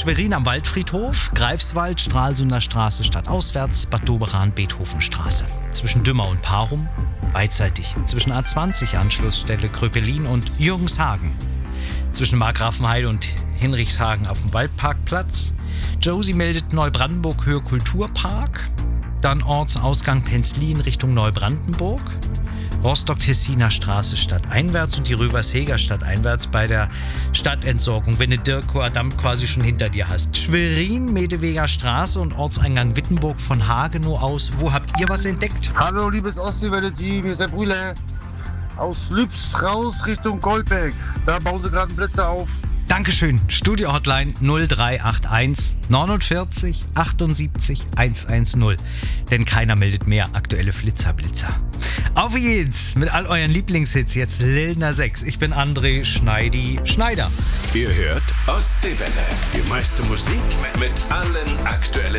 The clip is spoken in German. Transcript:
Schwerin am Waldfriedhof, Greifswald, Stralsunder Straße stadtauswärts, Bad Doberan, Beethovenstraße. Zwischen Dümmer und Parum, beidseitig. Zwischen A20 Anschlussstelle Kröpelin und Jürgenshagen. Zwischen Markgrafenheide und Hinrichshagen auf dem Waldparkplatz. Josie meldet Neubrandenburg Höhe Kulturpark. Dann Ortsausgang Penzlin Richtung Neubrandenburg. Rostock-Tessiner Straße stadteinwärts und die Röversheger stadteinwärts bei der Stadtentsorgung, wenn du Dirkower Damm quasi schon hinter dir hast. Schwerin, Medeweger Straße und Ortseingang Wittenburg von Hagenow aus. Wo habt ihr was entdeckt? Hallo, liebes Ostseewelle-Team, hier ist der Brühle aus Lübs raus Richtung Goldberg. Da bauen sie gerade Blitze auf. Dankeschön. Studio-Hotline 0381 49 78 110. Denn keiner meldet mehr aktuelle Flitzer. Auf geht's mit all euren Lieblingshits. Jetzt Lilner 6. Ich bin André Schneider. Ihr hört Ostseewelle. Die meiste Musik mit allen aktuellen